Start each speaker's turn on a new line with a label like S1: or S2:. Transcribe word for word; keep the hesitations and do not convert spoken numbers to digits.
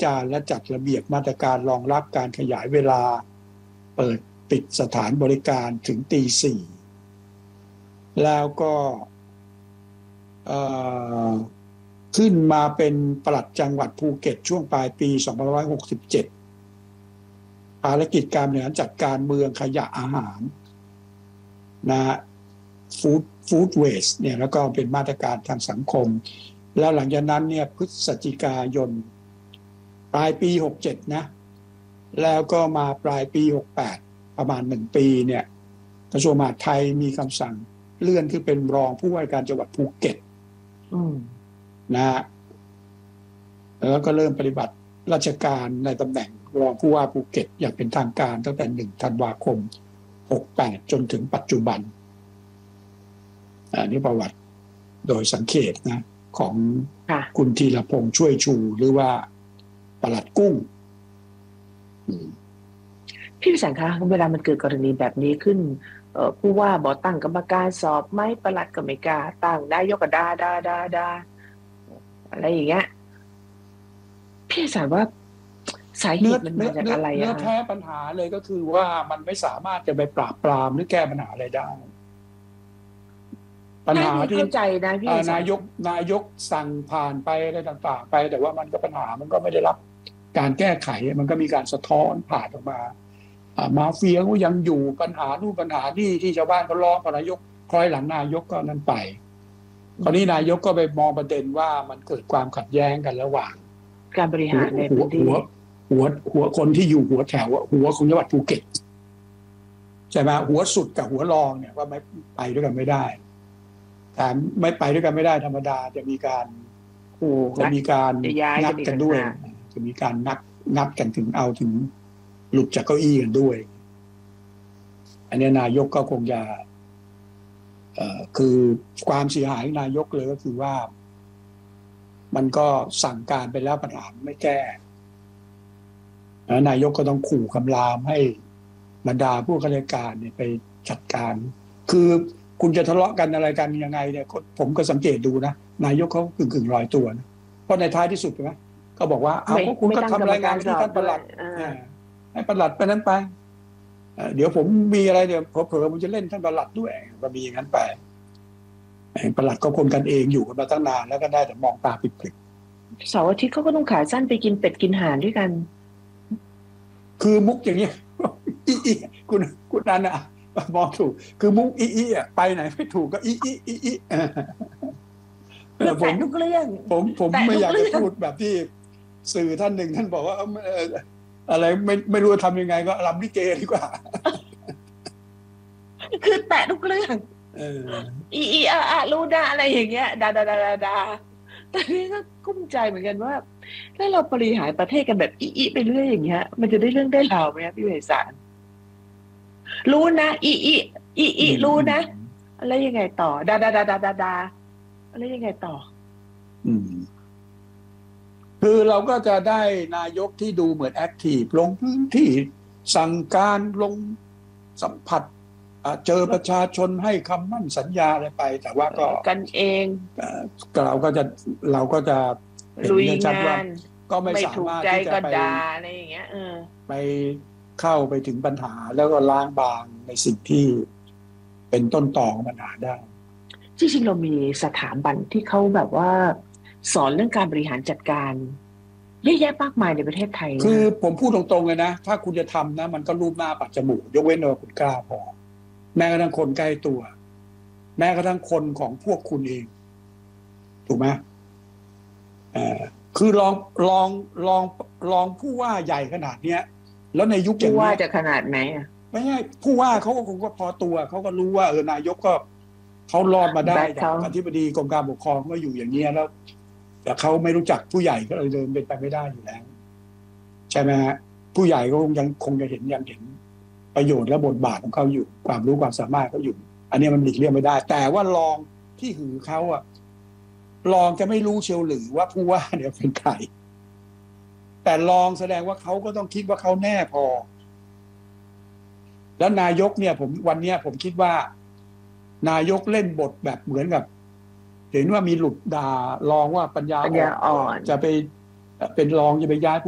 S1: จารณ์และจัดระเบียบมาตรการรองรับการขยายเวลาเปิดปิดสถานบริการถึงตีสี่แล้วก็ขึ้นมาเป็นปลัดจังหวัดภูเก็ตช่วงปลายปีสองพันห้าร้อยหกสิบเจ็ดภารกิจการบริหารจัดการเมืองขยะอาหารนะฟู้ดฟู้ดเวสต์เนี่ยแล้วก็เป็นมาตรการทางสังคมแล้วหลังจากนั้นเนี่ยพฤศจิกายนปลายปีหกเจ็ดนะแล้วก็มาปลายปีหกแปดประมาณหนึ่งปีเนี่ยกระทรวงมหาดไทยมีคำสั่งเลื่อนขึ้นเป็นรองผู้ว่าการจังหวัดภูเก็ตนะแล้วก็เริ่มปฏิบัติราชการในตำแหน่งรองผู้ว่าภูเก็ตอย่างเป็นทางการตั้งแต่หนึ่งธันวาคมหกแปดจนถึงปัจจุบันอันนี้ประวัติโดยสังเขตนะของคุณธีรพงษ์ช่วยชูหรือว่าปลัดกุ้ง
S2: พี่วิสันคะเวลามันเกิดกรณีแบบนี้ขึ้นผู้ว่าบอกตั้งกรรมการสอบไหมปลัดก็ไม่กล้าตั้งนายกก็ด่าด่าด่าด่าอะไรอย่างเงี้ยพี่วิสันว่าสาเหตุมันมาจากอะไรอะเนื้อ
S1: แท้ปัญหาเลยก็คือว่ามันไม่สามารถจะไปปราบปรามหรือแก้ปัญหาอะไรได้ปัญหาที่
S2: เข้าใจนะพี่
S1: นายกนายกสั่งผ่านไปอะไรต่างๆไปแต่ว่ามันก็ปัญหามันก็ไม่ได้รับการแก้ไขมันก็มีการสะท้อนผ่านออกมามาเฟียก็ยังอยู่ปัญหานู่นปัญหาที่ที่ชาวบ้านเขาร้องกับนายกคอยหลังนายกก็นั่นไปคราวนี้นายกก็ไปมองประเด็นว่ามันเกิดความขัดแย้งกันระหว่าง
S2: การบริหารในพื้นที่
S1: หัวหัวหัวคนที่อยู่หัวแถวหัวของจังหวัดภูเก็ตใช่ไหมหัวสุดกับหัวรองเนี่ยว่าไม่ไปด้วยกันไม่ได้แต่ไม่ไปด้วยกันไม่ได้ธรรมดาจะมีการจะมีการนัดกันด้วยจะมีการนัดนัดกันถึงเอาถึงหลุดจากเก้าอี้กันด้วยอันนี้นายกก็คงจะเอ่อคือความเสียหายนายกเลยก็คือว่ามันก็สั่งการไปแล้วปัญหาไม่แก้นายกก็ต้องขู่คำรามให้บรรดาผู้ข้าราชการเนี่ยไปจัดการคือคุณจะทะเลาะกันอะไรกันยังไงเนี่ยผมก็สังเกตดูนะนายกเขากึ่งกึ่งลอยตัวนะเพราะในท้ายที่สุดใช่ไหมเขาบอกว่าเอาคุณก็ทำรายงานที่ท่านปลัดให้ปลัดไปนั้นไปเดี๋ยวผมมีอะไรเดี๋ยวเผลอๆผมจะเล่นท่านปลัดด้วยก็มีอย่างนั้นไปปลัดก็คนกันเองอยู่กันมาตั้งนานแล้วก็ได้แต่มองตาปิด
S2: ๆเสาร์อาทิตย์เขาก็ต้องขาสั้นไปกินเป็ดกินห่านด้วยกัน
S1: คือมุกอย่างนี้อีอีคุณคุณนันอ่ะมองถูกคือมุกอีอีอ่ะไปไหนไม่ถูกก็อีอีอีอี
S2: ผมทุกเรื่อง
S1: ผมผมไม่อยากจะพูดแบบที่สื่อท่านหนึ่งท่านบอกว่าอะไรไม่ไม่รู้จะทำยังไงก็รำลิเกดีกว่า
S2: คือแตะทุกเรื่องอีอีอาอารู้นะอะไรอย่างเงี้ยดาดาดาดาดาแต่นี่ก็กุ้มใจเหมือนกันว่าถ้าเราบริหารประเทศกันแบบอีอีไปเรื่อยอย่างเงี้ยมันจะได้เรื่องได้ราวไหมพี่ไพศาลรู้นะอีอีอีอีรู้นะอะไรยังไงต่อดาดาดาดาดาดาอะไรยังไงต่อ
S1: อืมคือเราก็จะได้นายกที่ดูเหมือนแอคทีฟลงพื้นที่สั่งการลงสัมผัสเจอประชาชนให้คำมั่นสัญญาอะไรไปแต่ว่าก็
S2: กันเอง
S1: เราก็จะเราก็จะ
S2: ลุยงาน
S1: ก็ไม่สามารถที่จะไป
S2: อะไรอย่างเงี้ย
S1: ไปเข้าไปถึงปัญหาแล้วก็ล้างบางในสิ่งที่เป็นต้นตอของปัญหาได้
S2: จริงๆเรามีสถาบันที่เขาแบบว่าสอนเรื่องการบริหารจัดการเยอะแยะมากมายในประเทศไทย
S1: คือผมพูดตรงๆเลยนะถ้าคุณจะทำนะมันก็รูปหน้าปัดจมูกยกเว้นว่าคุณกล้าพอแม้กระทั่งคนใกล้ตัวแม้กระทั่งคนของพวกคุณเองถูกไหมเอ่อคือลองลองลองลองผู้ว่าใหญ่ขนาดเนี้ยแล้วในยุคอย่างนี้
S2: ผู้ว่าจะขนาดไหนอ่ะ
S1: ไม่ใช่ผู้ว่าเขาก็คงก็พอตัวเขาก็รู้ว่าเออนายกก็เขารอดมาได้จากอธิบดีกรมการปกครองก็อยู่อย่างนี้แล้วแต่เขาไม่รู้จักผู้ใหญ่ก็เลยเดินเป็นไปไม่ได้อยู่แล้วใช่ไหมฮะผู้ใหญ่ก็คงยังคงจะเห็นยังเห็นประโยชน์และบทบาทของเขาอยู่ความรู้ความสามารถเขาอยู่อันนี้มันหลีกเลี่ยงไม่ได้แต่ว่ารองที่หือเขาอะรองจะไม่รู้เชียวหรือว่าผู้ว่าเนี่ยเป็นใครแต่รองแสดงว่าเขาก็ต้องคิดว่าเขาแน่พอแล้วนายกเนี่ยผมวันนี้ผมคิดว่านายกเล่นบทแบบเหมือนกับเห็นว่ามีหลุดด่ารองว่าปัญญาอ่อนจะไปเป็นรองจะไปย้าย